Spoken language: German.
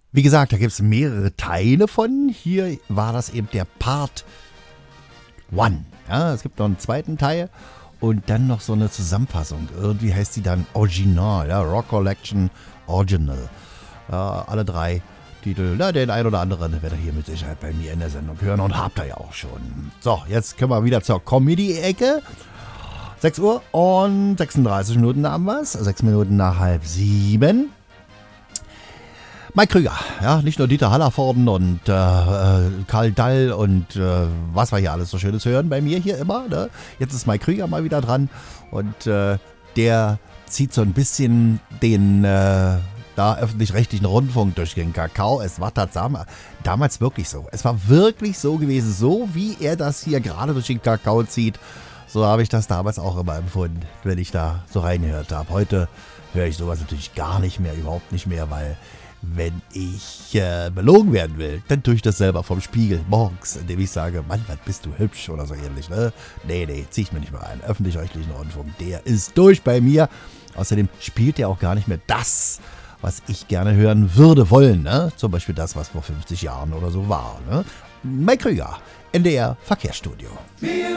Wie gesagt, da gibt es mehrere Teile von. Hier war das eben der Part 1. Ja, es gibt noch einen zweiten Teil und dann noch so eine Zusammenfassung. Irgendwie heißt die dann Original, ja, Rock Collection Original. Ja, alle 3 Titel, na, den einen oder anderen werdet ihr hier mit Sicherheit bei mir in der Sendung hören und habt ihr ja auch schon. So, jetzt können wir wieder zur Comedy-Ecke. 6 Uhr und 36 Minuten haben wir es. 6 Minuten nach 6:30. Mike Krüger, ja, nicht nur Dieter Hallervorden und Karl Dall und was wir hier alles so Schönes hören bei mir hier immer. Ne? Jetzt ist Mike Krüger mal wieder dran und der zieht so ein bisschen den öffentlich-rechtlichen Rundfunk durch den Kakao. Es war damals wirklich so. Es war wirklich so gewesen, so wie er das hier gerade durch den Kakao zieht. So habe ich das damals auch immer empfunden, wenn ich da so reingehört habe. Heute höre ich sowas natürlich gar nicht mehr, überhaupt nicht mehr, weil wenn ich belogen werden will, dann tue ich das selber vom Spiegel morgens, indem ich sage, Mann, was bist du hübsch oder so ähnlich. Ne? Nee, zieh ich mir nicht mehr ein. Öffentlich-rechtlichen Rundfunk, der ist durch bei mir. Außerdem spielt der auch gar nicht mehr das, was ich gerne hören würde wollen. Ne? Zum Beispiel das, was vor 50 Jahren oder so war. Ne? Mike Krüger, NDR Verkehrsstudio.